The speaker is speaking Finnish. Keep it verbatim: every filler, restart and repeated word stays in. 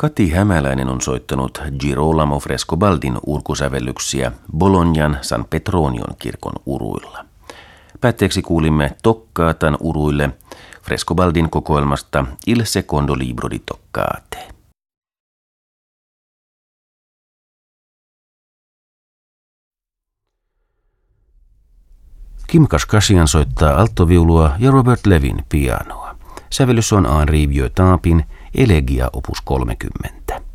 Kati Hämäläinen on soittanut Girolamo Frescobaldin urkusävellyksiä Bolognan San Petronion kirkon uruilla. Päätteeksi kuulimme Toccatan uruille Frescobaldin kokoelmasta Il secondo libro di toccate. Kim Kashkashian soittaa alttoviulua ja Robert Levin pianoa. Sävellys on Henri Vieux-Tampin Elegia opus kolmekymmentä.